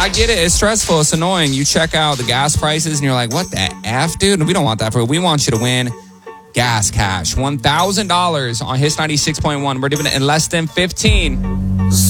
I get it. It's stressful. It's annoying. You check out the gas prices and you're like, what the F, dude? We don't want that for you. We want you to win gas cash. $1,000 on Hits 96.1. We're doing it in less than 15.